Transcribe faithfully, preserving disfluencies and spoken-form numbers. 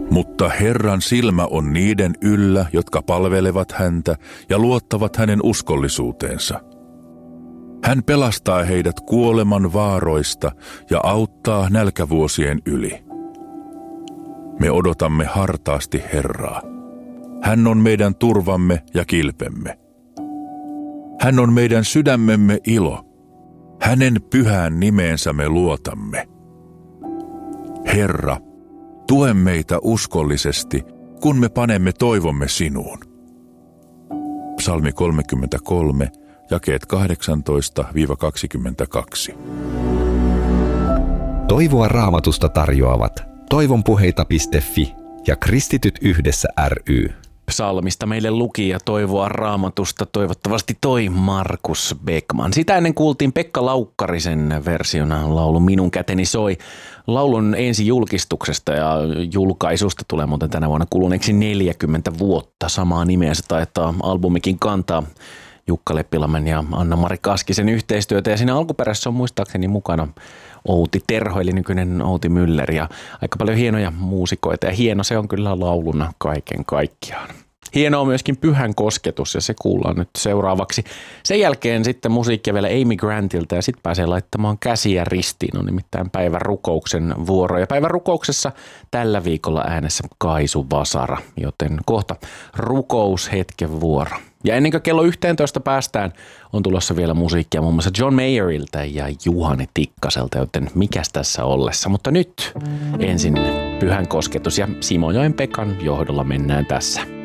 Mutta Herran silmä on niiden yllä, jotka palvelevat häntä ja luottavat hänen uskollisuuteensa. Hän pelastaa heidät kuoleman vaaroista ja auttaa nälkävuosien yli. Me odotamme hartaasti Herraa. Hän on meidän turvamme ja kilpemme. Hän on meidän sydämemme ilo. Hänen pyhään nimeensä me luotamme. Herra, tue meitä uskollisesti, kun me panemme toivomme sinuun. Psalmi kolmekymmentäkolme, jakeet kahdeksantoista kaksikymmentäkaksi. Toivoa Raamatusta tarjoavat toivonpuheita piste fi ja Kristityt yhdessä ry. Psalmista meille luki ja toivoa Raamatusta toivottavasti toi Markus Beckman. Sitä ennen kuultiin Pekka Laukkarisen versiona laulu Minun käteni soi. Laulun ensi julkistuksesta ja julkaisusta tulee muuten tänä vuonna kuluneeksi neljäkymmentä vuotta. Samaa nimeä se taitaa albumikin kantaa. Jukka Leppilammen ja Anna-Mari Kaskisen yhteistyötä ja siinä alkuperäisessä on muistaakseni mukana Outi Terho, eli nykyinen Outi Müller ja aika paljon hienoja muusikoita ja hieno se on kyllä lauluna kaiken kaikkiaan. Hieno on myöskin Pyhän kosketus ja se kuullaan nyt seuraavaksi. Sen jälkeen sitten musiikkia vielä Amy Grantilta ja sitten pääsee laittamaan käsiä ristiin. On nimittäin päivän rukouksen vuoro ja päivän rukouksessa tällä viikolla äänessä Kaisu Vasara, joten kohta rukoushetken vuoro. Ja ennen kuin kello yhteentoista päästään, on tulossa vielä musiikkia muun muassa John Mayerilta ja Juhani Tikkaselta, joten mikäs tässä ollessa. Mutta nyt ensin Pyhän kosketus ja Simojoen Pekan johdolla mennään tässä.